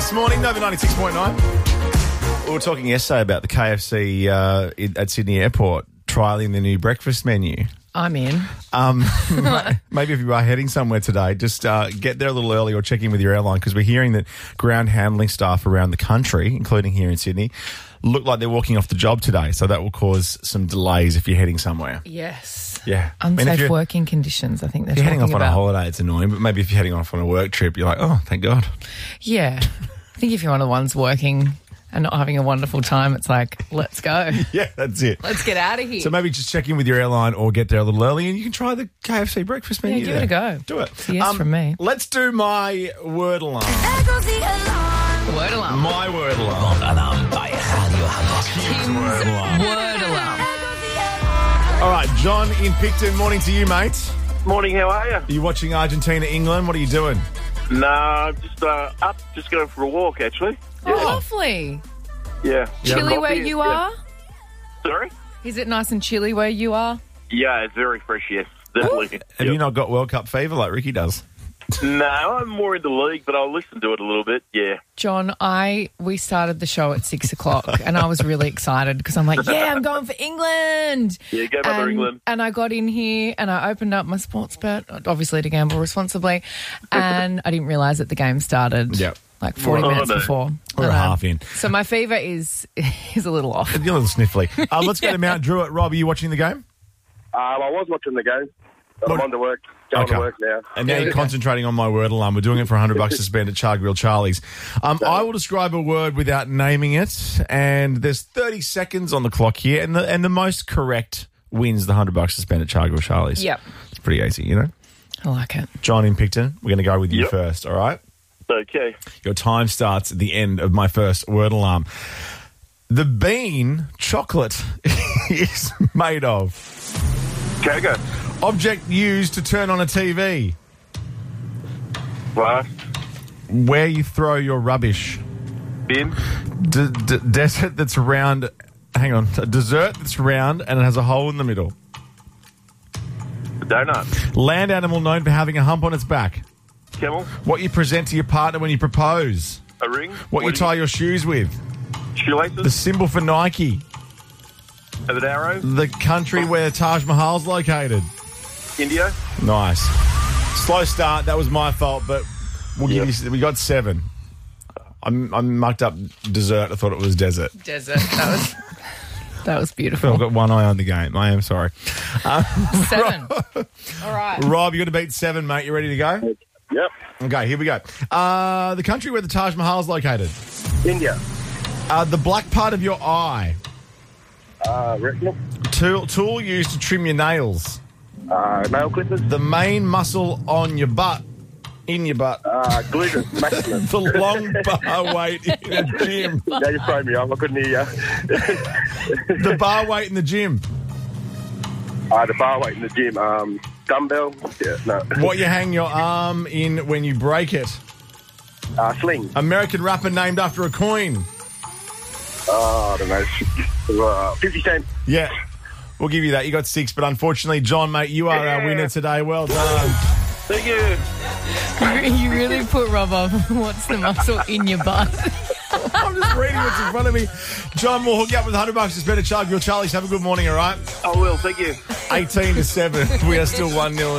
this morning, Nova 96.9. We were talking yesterday about the KFC at Sydney Airport trialling the new breakfast menu. I'm in. Maybe if you are heading somewhere today, just get there a little early or check in with your airline, because we're hearing that ground handling staff around the country, including here in Sydney, look like they're walking off the job today. So that will cause some delays if you're heading somewhere. Yes. Yeah. Unsafe working conditions, I think they're if you're talking heading off about. on a holiday, it's annoying, but maybe if you're heading off on a work trip, you're like, oh, thank God. Yeah. I think if you're one of the ones working and not having a wonderful time, it's like, let's go. Yeah, that's it. Let's get out of here. So maybe just check in with your airline or get there a little early and you can try the KFC breakfast menu. Yeah, give it a go. Do it. It's a yes from me. Let's do my word alarm. Word alarm. My word alarm. Tim's word alarm. All right, John in Picton, morning to you, mate. Morning, how are you? Are you watching Argentina, England? What are you doing? Nah, I'm just up, just going for a walk, actually. Oh, lovely. Yeah. Chilly where Coffee, you yeah. are? Sorry? Is it nice and chilly where you are? Yeah, it's very fresh, yes. Definitely. Have you not got World Cup fever like Ricky does? No, I'm more into league, but I'll listen to it a little bit, yeah. John, we started the show at 6 o'clock and I was really excited because I'm like, yeah, I'm going for England. Yeah, go Mother England. And I got in here and I opened up my sports bet, obviously to gamble responsibly, and I didn't realise that the game started like 40 minutes before. We're a half in. So my fever is a little off. You're a little sniffly. Let's go to Mount Druitt. Rob, are you watching the game? I was watching the game, but I'm on to work. Going to work now. And now you're concentrating on my word alarm. We're doing it for $100 to spend at Char Grill Charlie's. I will describe a word without naming it, and there's 30 seconds on the clock here, and the most correct wins the $100 to spend at Char Grill Charlie's. Yep. It's pretty easy, you know? I like it. John in Picton, we're going to go with you first, all right? Okay. Your time starts at the end of my first word alarm. The bean chocolate is made of. Cocoa. Object used to turn on a TV. Glass. Where you throw your rubbish. Bin. Desert that's round. Hang on. A dessert that's round and it has a hole in the middle. Donut. Land animal known for having a hump on its back. Camel. What you present to your partner when you propose. A ring. What you tie your shoes with. Shoelaces. The symbol for Nike. An arrow. The country where Taj Mahal's located. India. Nice. Slow start. That was my fault, but we'll give you. We got 7. I mucked up dessert. I thought it was desert. Desert. That was beautiful. I've got one eye on the game. I am sorry. 7. All right. Rob, you got to beat 7, mate. You ready to go? Yep. Okay, here we go. The country where the Taj Mahal's located. India. The black part of your eye. Retinal. Tool used to trim your nails. Nail clippers. The main muscle on your butt. In your butt. Gluteus maximus. The long bar weight in a gym. Yeah, you throw me off. I couldn't hear you. The bar weight in the gym. The bar weight in the gym. Dumbbell. Yeah, no. What you hang your arm in when you break it. Sling. American rapper named after a coin. I don't know. 50 cents. Yeah. We'll give you that. You got 6, but unfortunately, John, mate, you are our winner today. Well done. Thank you. You really put Rob off. What's the muscle in your butt? I'm just reading what's in front of me. John, we'll hook you up with $100 to spend at Char Grill Charlie's. Have a good morning, all right? I will. Thank you. 18-7. We are still 1-0.